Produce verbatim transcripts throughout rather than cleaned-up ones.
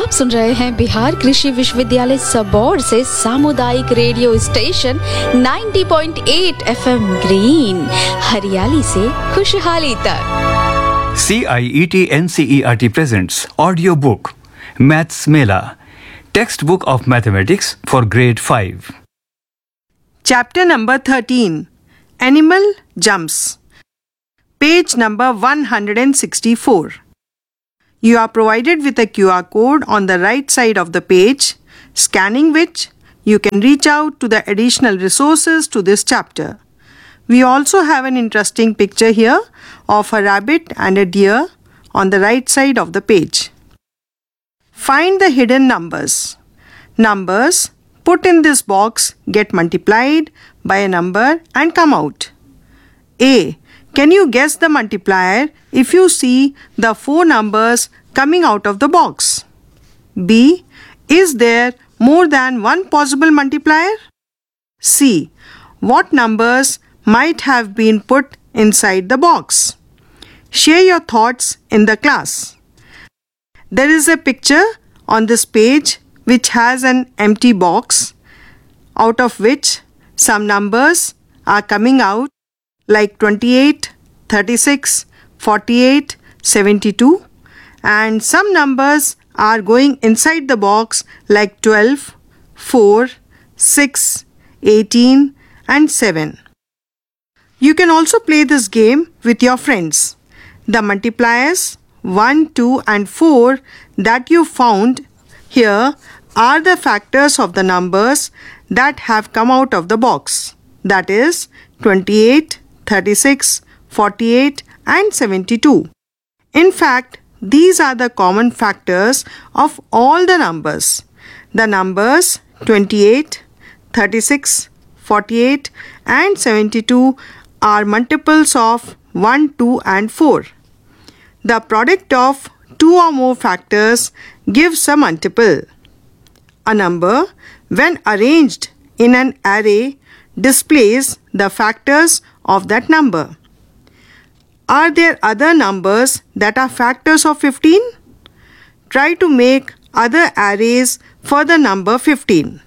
आप सुन रहे हैं बिहार कृषि विश्वविद्यालय सबौर से सामुदायिक रेडियो स्टेशन नब्बे पॉइंट आठ एफएम ग्रीन, हरियाली से खुशहाली तक। C I E T N C E R T presents audio book Maths Mela, textbook of mathematics for grade five. Chapter number thirteen, Animal Jumps. Page number one hundred sixty-four. You are provided with a Q R code on the right side of the page, scanning which you can reach out to the additional resources to this chapter. We also have an interesting picture here of a rabbit and a deer on the right side of the page. Find the hidden numbers. Numbers put in this box get multiplied by a number and come out. A. Can you guess the multiplier if you see the four numbers coming out of the box? B. Is there more than one possible multiplier? C. What numbers might have been put inside the box? Share your thoughts in the class. There is a picture on this page which has an empty box, out of which some numbers are coming out like twenty-eight, thirty-six, forty-eight, seventy-two, and some numbers are going inside the box like twelve, four, six, eighteen and seven. You can also play this game with your friends. The multipliers one, two and four that you found here are the factors of the numbers that have come out of the box, that is twenty-eight, thirty-six, forty-eight and seventy-two. In fact, these are the common factors of all the numbers. The numbers twenty-eight, thirty-six, forty-eight and seventy-two are multiples of one, two and four. The product of two or more factors gives a multiple. A number, when arranged in an array, displays the factors of that number. Are there other numbers that are factors of fifteen? Try to make other arrays for the number fifteen.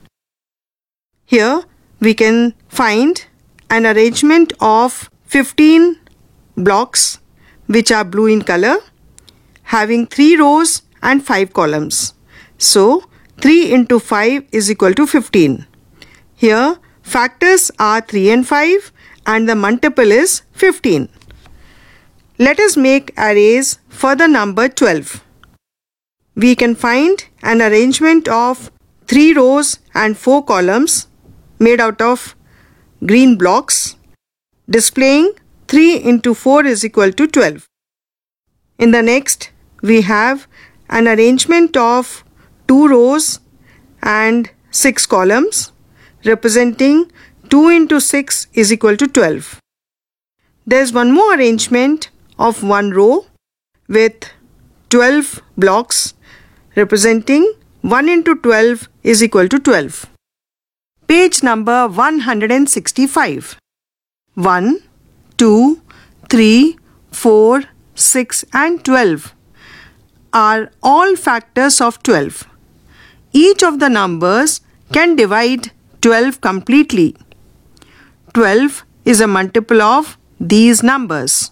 Here we can find an arrangement of fifteen blocks which are blue in color, having three rows and five columns. So three into five is equal to fifteen. Here factors are three and five and the multiple is fifteen. Let us make arrays for the number twelve. We can find an arrangement of three rows and four columns made out of green blocks, displaying three into four is equal to twelve. In the next, we have an arrangement of two rows and six columns, representing two into six is equal to twelve. There is one more arrangement of one row with twelve blocks, representing one into twelve is equal to twelve. Page number one hundred sixty-five. one, two, three, four, six and twelve are all factors of twelve. Each of the numbers can divide twelve completely. twelve is a multiple of these numbers.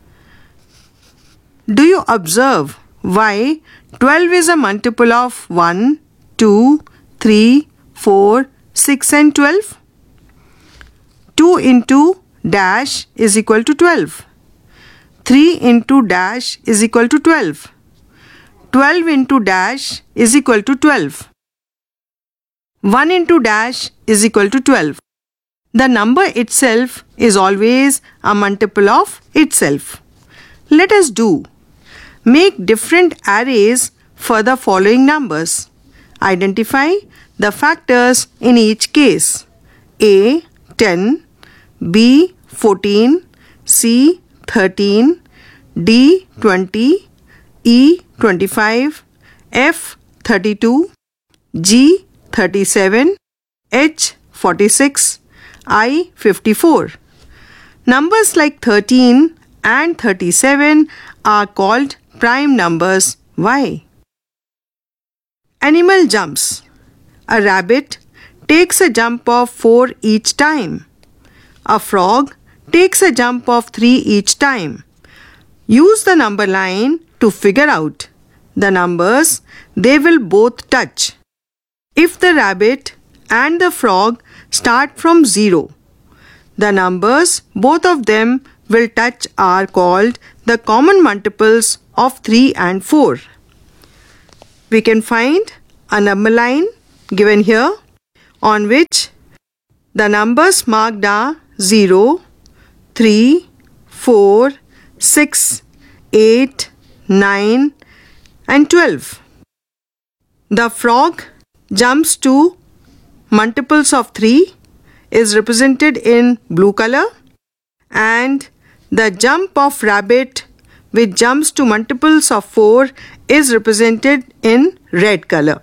Do you observe why twelve is a multiple of one, two, three, four, six and twelve? two into dash is equal to twelve. three into dash is equal to twelve. twelve into dash is equal to twelve. one into dash is equal to twelve. The number itself is always a multiple of itself. Let us do. Make different arrays for the following numbers. Identify the factors in each case. A. ten, B. fourteen, C. thirteen, D. twenty, E. twenty-five, F. thirty-two, G. thirty-seven, H. forty-six, I. fifty-four. Numbers like thirteen and thirty-seven are called prime numbers. Why? Animal jumps. A rabbit takes a jump of four each time. A frog takes a jump of three each time. Use the number line to figure out the numbers they will both touch. If the rabbit and the frog start from zero, the numbers both of them will touch are called the common multiples of three and four. We can find a number line given here on which the numbers marked are zero, three, four, six, eight, nine and twelve. The frog jumps to multiples of three is represented in blue color, and the jump of rabbit which jumps to multiples of four is represented in red color.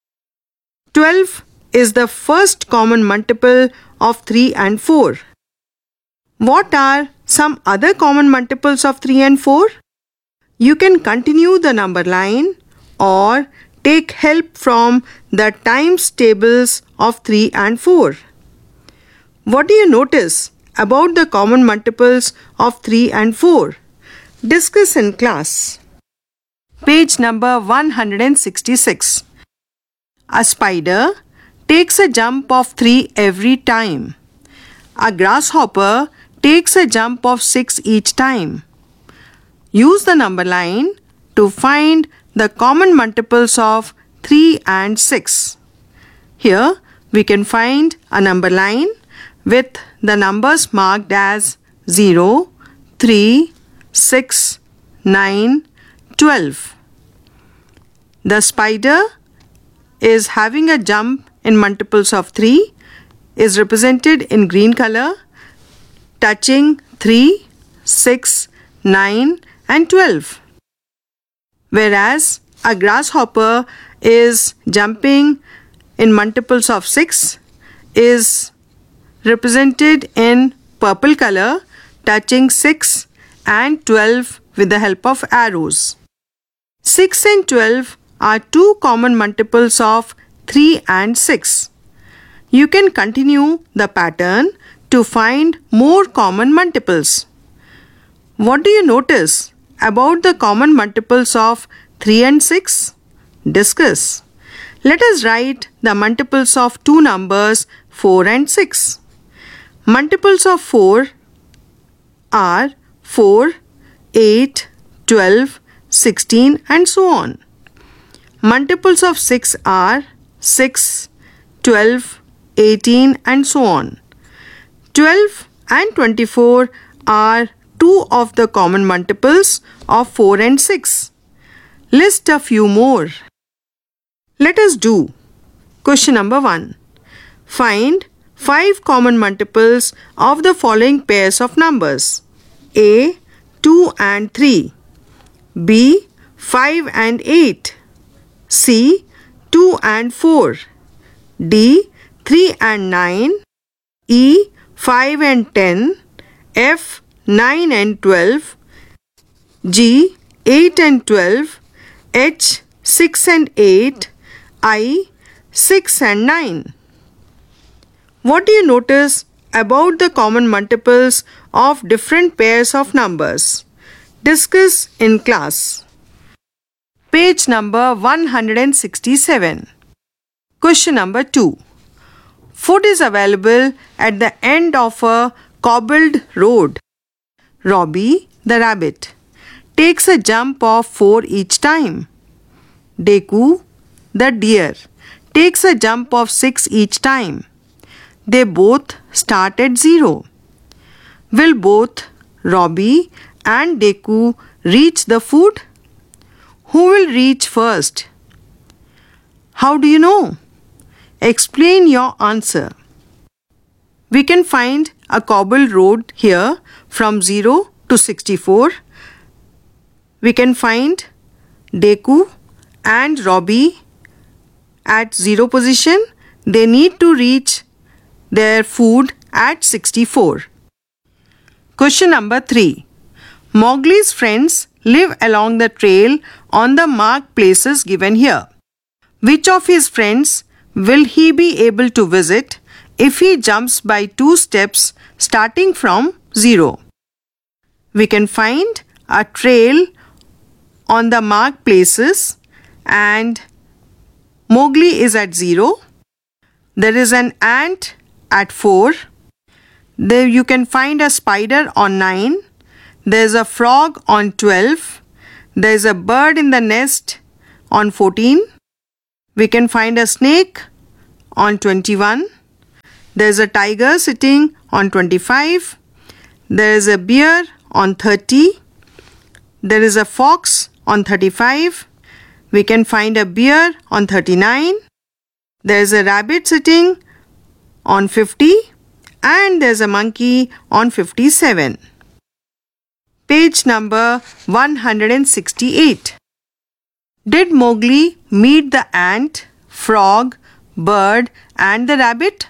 twelve is the first common multiple of three and four. What are some other common multiples of three and four? You can continue the number line or take help from the times tables of three and four. What do you notice about the common multiples of three and four? Discuss in class. Page number one hundred sixty-six. A spider takes a jump of three every time. A grasshopper takes a jump of six each time. Use the number line to find the common multiples of three and six. Here we can find a number line with the numbers marked as zero, three, six, nine, twelve. The spider is having a jump in multiples of three is represented in green color, touching three, six, nine and twelve. Whereas a grasshopper is jumping in multiples of six is represented in purple color, touching six and twelve with the help of arrows. six and twelve are two common multiples of three and six. You can continue the pattern to find more common multiples. What do you notice about the common multiples of three and six? Discuss. Let us write the multiples of two numbers four and six. Multiples of four are four, eight, twelve, sixteen and so on. Multiples of six are six, twelve, eighteen and so on. twelve and twenty-four are two of the common multiples of four and six. List a few more. Let us do question number one. Find five common multiples of the following pairs of numbers: A, two and three, B, five and eight, C, two and four, D, three and nine, E, five and ten, F, nine and twelve, G, eight and twelve, H, six and eight, I, six and nine. What do you notice about the common multiples of different pairs of numbers? Discuss in class. Page number one hundred sixty-seven. Question number two. Food is available at the end of a cobbled road. Robbie, the rabbit, takes a jump of four each time. Deku, the deer, takes a jump of six each time. They both start at zero. Will both Robbie and Deku reach the food? Who will reach first? How do you know? Explain your answer. We can find a cobbled road here from zero to sixty-four. We can find Deku and Robbie at zero position. They need to reach their food at sixty-four. Question number three. Mowgli's friends live along the trail on the marked places given here. Which of his friends will he be able to visit if he jumps by two steps starting from zero? We can find a trail on the marked places and Mowgli is at zero. There is an ant at four. There you can find a spider on nine. There is a frog on twelve. There is a bird in the nest on fourteen. We can find a snake on twenty-one. There is a tiger sitting on twenty-five. There is a bear on thirty. There is a fox on thirty-five. We can find a bear on thirty-nine. There is a rabbit sitting on fifty. And there is a monkey on fifty-seven. Page number one hundred sixty-eight. Did Mowgli meet the ant, frog, bird and the rabbit?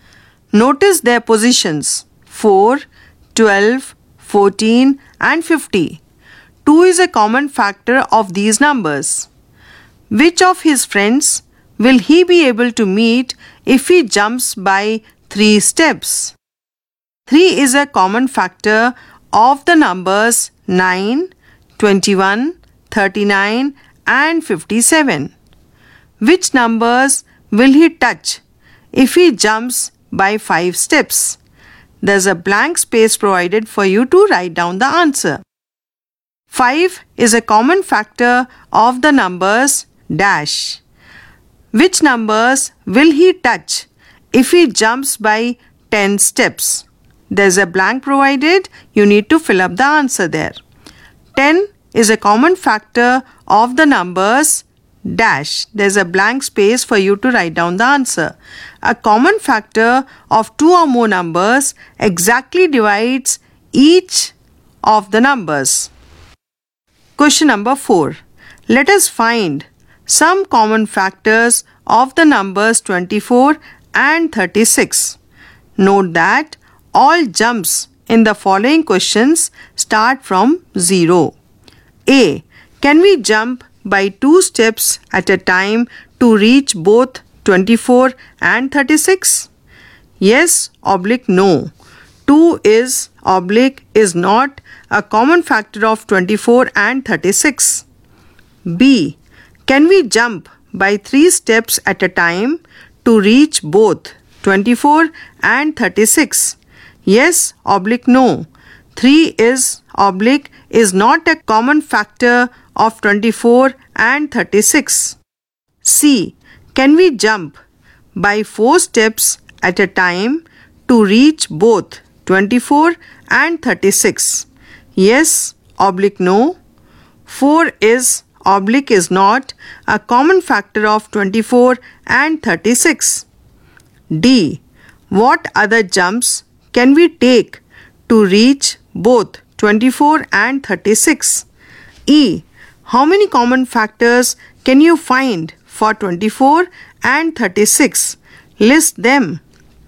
Notice their positions four, twelve, fourteen and fifty. two is a common factor of these numbers. Which of his friends will he be able to meet if he jumps by three steps? three is a common factor of the numbers nine, twenty-one, thirty-nine and fifty-seven. Which numbers will he touch if he jumps by five steps? There's a blank space provided for you to write down the answer. five is a common factor of the numbers dash. Which numbers will he touch if he jumps by ten steps? There's a blank provided. You need to fill up the answer there. ten is a common factor of the numbers dash. There's a blank space for you to write down the answer. A common factor of two or more numbers exactly divides each of the numbers. Question number four. Let us find some common factors of the numbers twenty-four and thirty-six. Note that all jumps in the following questions start from zero. A. Can we jump by two steps at a time to reach both twenty-four and thirty-six? Yes, oblique no. two is oblique is not a common factor of twenty-four and thirty-six. B. Can we jump by three steps at a time to reach both twenty-four and thirty-six? Yes, oblique no. three is oblique is not a common factor of twenty-four and thirty-six. C. Can we jump by four steps at a time to reach both twenty-four and thirty-six? Yes, oblique no. four is oblique is not a common factor of twenty-four and thirty-six. D. What other jumps can we take to reach both twenty-four and thirty-six? E. How many common factors can you find for twenty-four and thirty-six? List them.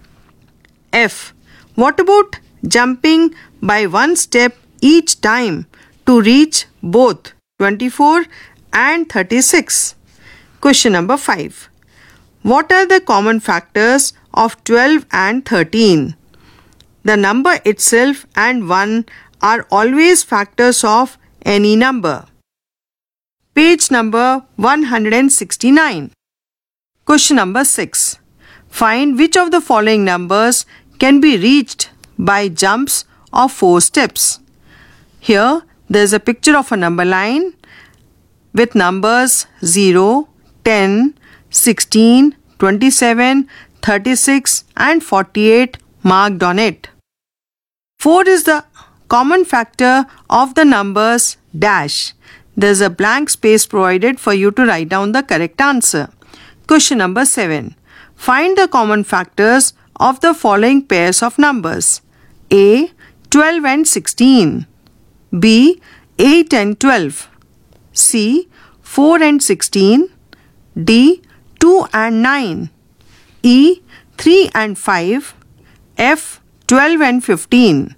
F. What about jumping by one step each time to reach both twenty-four and thirty-six? Question number five. What are the common factors of twelve and thirteen? The number itself and one are always factors of any number. Page number one hundred sixty-nine. Question number six. Find which of the following numbers can be reached by jumps of four steps. Here there is a picture of a number line with numbers zero, ten, sixteen, twenty-seven, thirty-six and forty-eight marked on it. four is the common factor of the numbers dash. There is a blank space provided for you to write down the correct answer. Question number seven. Find the common factors of the following pairs of numbers. A. twelve and sixteen. B. eight and twelve. C. four and sixteen. D. two and nine. E. three and five. F. twelve and fifteen.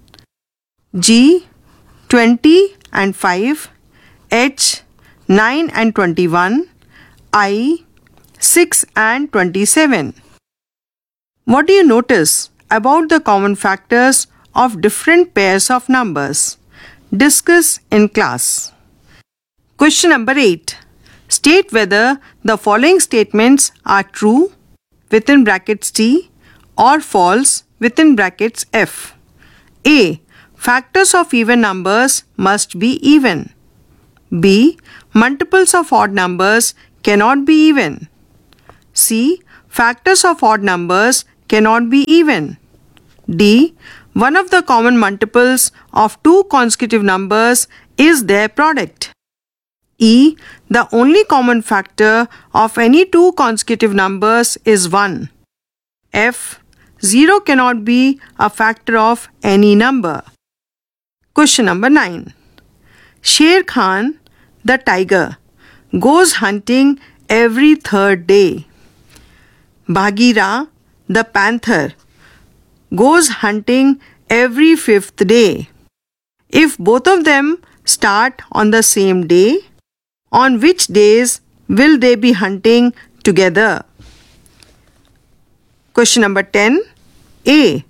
G. twenty and five. H. nine and twenty-one. I. six and twenty-seven. What do you notice about the common factors of different pairs of numbers? Discuss in class. Question number eight. State whether the following statements are true within brackets T or false within brackets F. A. Factors of even numbers must be even. B. Multiples of odd numbers cannot be even. C. Factors of odd numbers cannot be even. D. One of the common multiples of two consecutive numbers is their product. E. The only common factor of any two consecutive numbers is one. F. Zero cannot be a factor of any number. Question number nine. Sher Khan, the tiger, goes hunting every third day. Bagheera, the panther, goes hunting every fifth day. If both of them start on the same day, on which days will they be hunting together? Question number ten. A.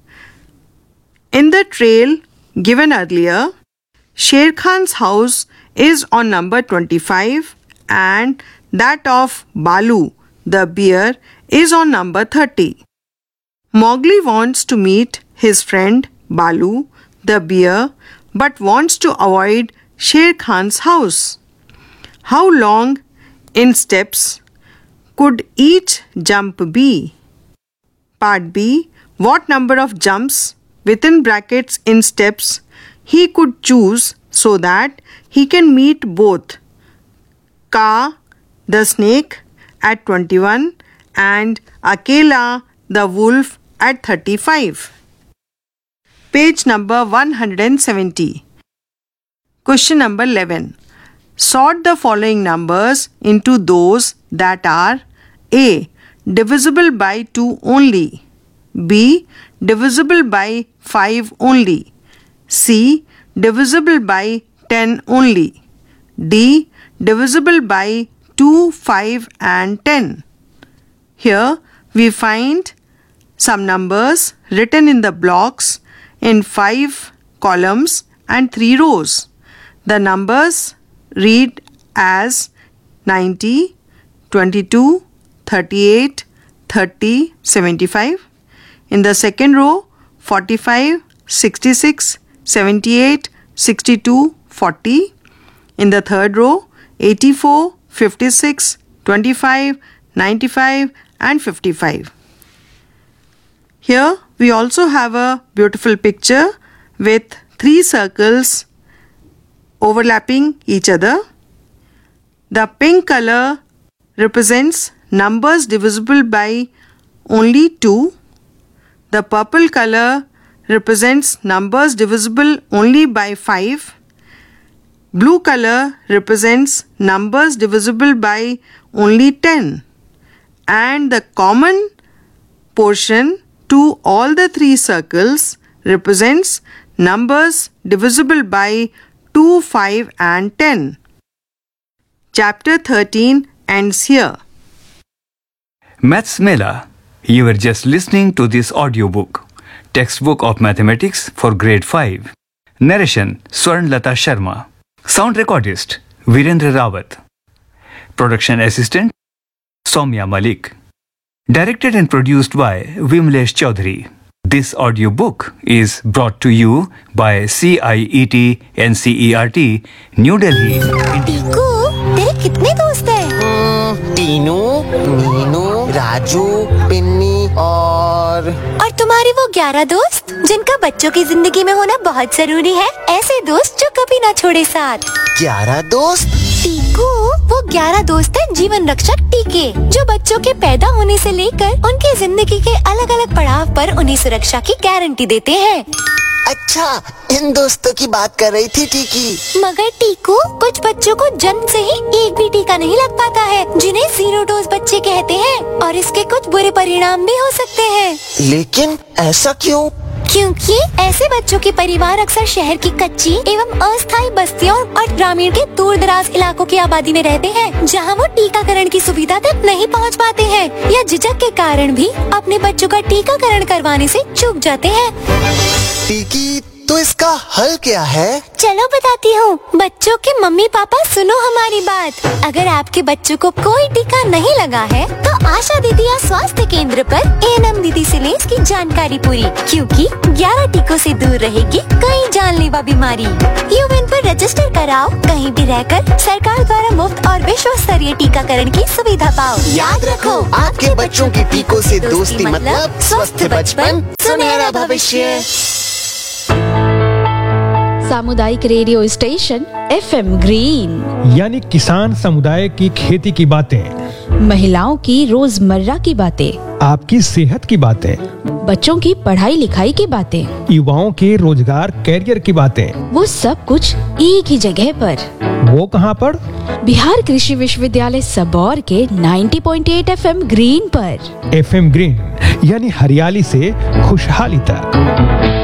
In the trail given earlier, Sher Khan's house is on number twenty-five and that of Balu, the bear, is on number thirty. Mowgli wants to meet his friend Balu, the bear, but wants to avoid Sher Khan's house. How long in steps could each jump be? Part B. What number of jumps within brackets in steps he could choose so that he can meet both Kaa, the snake, at twenty-one and Akela, the wolf, at thirty-five. Page number one hundred seventy. Question number eleven. Sort the following numbers into those that are A. Divisible by two only, B. Divisible by five only, C. Divisible by ten only, D. Divisible by two, five and ten. Here we find some numbers written in the blocks in five columns and three rows. The numbers read as ninety, twenty-two, thirty-eight, thirty, seventy-five. In the second row, forty-five, sixty-six, seventy-eight, sixty-two, forty. In the third row, eighty-four, fifty-six, twenty-five, ninety-five and fifty-five. Here we also have a beautiful picture with three circles overlapping each other. The pink color represents numbers divisible by only two. The purple color represents numbers divisible only by five. Blue color represents numbers divisible by only ten. And the common portion to all the three circles represents numbers divisible by two, five and ten. Chapter thirteen ends here. Maths Mela. You were just listening to this audiobook, Textbook of Mathematics for Grade five. Narration Swarnlata Sharma. Sound recordist Virendra Rawat. Production assistant Soumya Malik. Directed and produced by Vimlesh Chaudhary. This audiobook is brought to you by C I E T N C E R T, New Delhi. Tiku, तेरे कितने दोस्त हैं? टीनू, मीनू, राजू, पिन्नी और और तुम्हारे वो ग्यारह दोस्त जिनका बच्चों की जिंदगी में होना बहुत जरूरी है, ऐसे दोस्त जो कभी ना छोड़े साथ। ग्यारह दोस्त? टीकू, वो ग्यारह दोस्त हैं जीवन रक्षक टीके, जो बच्चों के पैदा होने से लेकर उनकी जिंदगी के अलग अलग पड़ाव पर उन्हें सुरक्षा की गारंटी देते हैं। अच्छा, इन दोस्तों की बात कर रही थी टीकी। मगर टीकू, कुछ बच्चों को जन्म से ही एक भी टीका नहीं लग पाता है, जिन्हें जीरो डोज बच्चे कहते हैं, और इसके कुछ बुरे परिणाम भी हो सकते हैं। लेकिन ऐसा क्यों? क्योंकि ऐसे बच्चों के परिवार अक्सर शहर की कच्ची एवं अस्थायी बस्तियों और ग्रामीण के दूर दराज इलाकों की आबादी में रहते हैं, जहां वो टीकाकरण की सुविधा तक नहीं पहुंच पाते हैं या झिझक के कारण भी अपने बच्चों का टीकाकरण करवाने से चूक जाते हैं। टीकी, तो इसका हल क्या है? चलो बताती हूँ। बच्चों के मम्मी पापा सुनो हमारी बात। अगर आपके बच्चों को कोई टीका नहीं लगा है तो आशा दीदी या स्वास्थ्य केंद्र पर एएनएम दीदी से ले इसकी जानकारी पूरी, क्योंकि ग्यारह टीकों से दूर रहेगी कई जानलेवा बीमारी। यूविन पर रजिस्टर कराओ, कहीं भी रहकर सरकार द्वारा मुफ्त और विश्व स्तरीय टीकाकरण की सुविधा पाओ। याद रखो, आपके बच्चों की टीकों से दोस्ती मतलब स्वस्थ बचपन, सुनहरा भविष्य। सामुदायिक रेडियो स्टेशन एफएम ग्रीन, यानी किसान समुदाय की खेती की बातें, महिलाओं की रोजमर्रा की बातें, आपकी सेहत की बातें, बच्चों की पढ़ाई लिखाई की बातें, युवाओं के रोजगार कैरियर की बातें, वो सब कुछ एक ही जगह पर। वो कहाँ पर? बिहार कृषि विश्वविद्यालय सबौर के नब्बे पॉइंट आठ एफएम ग्रीन पर। एफएम ग्रीन यानी हरियाली से खुशहाली तक।